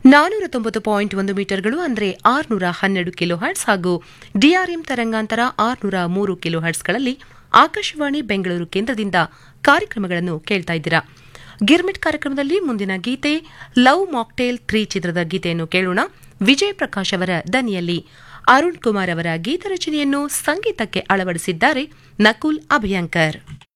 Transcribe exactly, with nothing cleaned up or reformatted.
ನಾನೂರ ತೊಂಬತ್ತು ಪಾಯಿಂಟ್ ಒಂದು ಮೀಟರ್ಗಳು ಅಂದರೆ ಆರುನೂರ ಹನ್ನೆರಡು ಕಿಲೋ ಹರ್ಟ್ಸ್ ಹಾಗೂ ಡಿಆರ್ಎಂ ತರಂಗಾಂತರ ಆರುನೂರ ಮೂರು ಕಿಲೋ ಹರ್ಟ್ಸ್ಗಳಲ್ಲಿ ಆಕಾಶವಾಣಿ ಬೆಂಗಳೂರು ಕೇಂದ್ರದಿಂದ ಕಾರ್ಯಕ್ರಮಗಳನ್ನು ಕೇಳ್ತಾ ಇದ್ದೀರಾ. ಗಿರ್ಮಿಟ್ ಕಾರ್ಯಕ್ರಮದಲ್ಲಿ ಮುಂದಿನ ಗೀತೆ ಲವ್ ಮಾಕ್ಟೇಲ್ ತ್ರೀ ಚಿತ್ರದ ಗೀತೆಯನ್ನು ಕೇಳೋಣ. ವಿಜಯ್ ಪ್ರಕಾಶ್ ಅವರ ದನಿಯಲ್ಲಿ ಅರುಣ್ ಕುಮಾರ್ ಅವರ ಗೀತರಚನೆಯನ್ನು ಸಂಗೀತಕ್ಕೆ ಅಳವಡಿಸಿದ್ದಾರೆ ನಕುಲ್ ಅಭಯಂಕರ್.